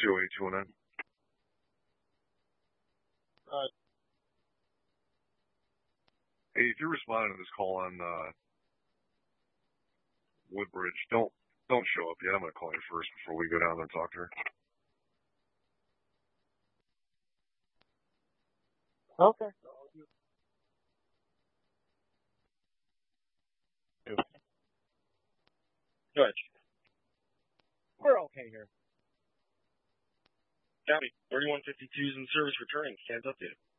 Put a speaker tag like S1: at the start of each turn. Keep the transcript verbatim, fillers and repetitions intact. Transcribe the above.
S1: two eight two nine.
S2: Uh,
S1: hey, if you're responding to this call on uh, Woodbridge, don't don't show up yet. I'm going to call you first before we go down there and talk to her.
S2: okay. Good. We're okay here.
S3: County, thirty-one fifty-two is in service returning. Stands updated.